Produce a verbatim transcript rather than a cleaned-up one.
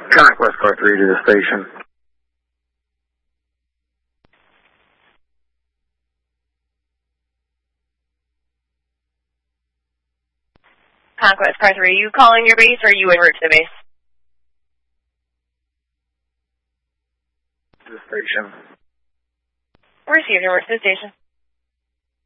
Conquest Car three to the station. Conquest Car three, are you calling your base or are you en route to the base? To the station. Received, en route to the station.